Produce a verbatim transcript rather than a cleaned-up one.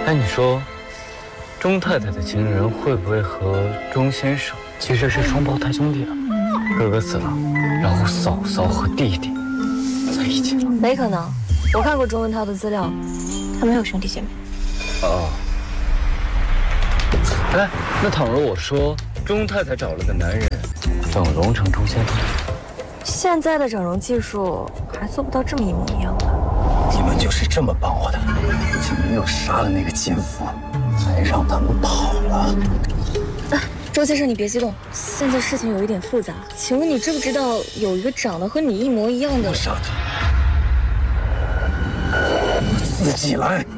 哎，你说，钟太太的情人会不会和钟先生其实是双胞胎兄弟啊？哥哥死了，然后嫂嫂和弟弟在一起了。 没可能，我看过钟文涛的资料，他没有兄弟姐妹。 哦。哎，那倘若我说钟太太找了个男人，整容成钟先生， 现在的整容技术还做不到这么一模一样吧？ 你们就是这么帮我的，就没有杀了那个奸夫，还让他们跑了。 啊，周先生，你别激动，现在事情有一点复杂。请问你知不知道有一个长得和你一模一样的？ 我杀他，我自己来。